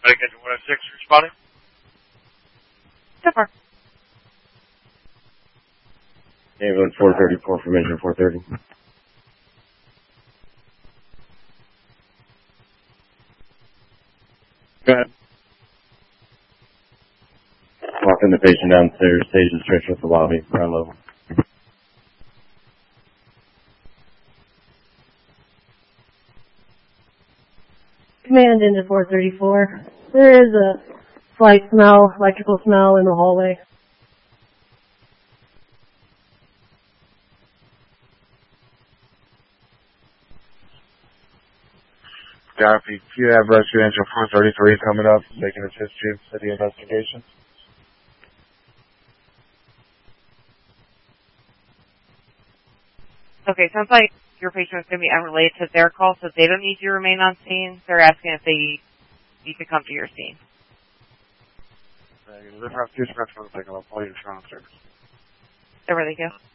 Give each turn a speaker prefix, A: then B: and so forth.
A: Medication 106 responding.
B: So far.
C: Ambulance 434 from engine 430. Go ahead. Walking the patient downstairs, stage and stretch with the lobby, ground level.
D: Command into 434. There is a slight smell, electrical smell in the hallway.
A: Copy. If you have rescue engine 433 coming up, making its history of city investigation.
B: Okay, sounds like your patient is going to be unrelated to their call, so they don't need you to remain on scene. They're asking if they need to come to your scene.
A: The prosecution recommends taking up all your strong service.
B: There they go.